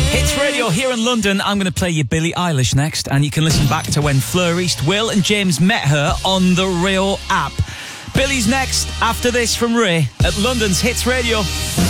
Hits Radio here in London. I'm going to play you Billie Eilish next, and you can listen back to when Fleur East, Will and James met her on the Rio app. Billie's next, after this from Ray, at London's Hits Radio.